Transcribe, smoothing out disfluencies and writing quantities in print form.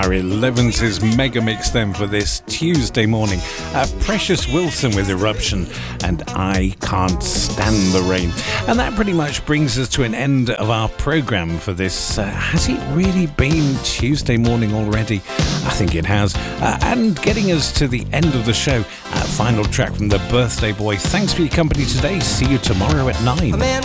Our 11's mega mix then for this Tuesday morning. Precious Wilson with Eruption and I Can't Stand the Rain. And that pretty much brings us to an end of our programme for this. Has it really been Tuesday morning already? I think it has. And getting us to the end of the show, final track from the Birthday Boy. Thanks for your company today. See you tomorrow at 9.